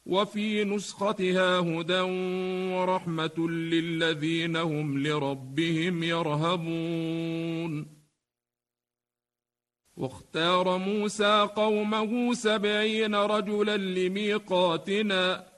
وفي نسختها هدى ورحمة للذين هم لربهم يرهبون. واختار موسى قومه 70 رجلا لميقاتنا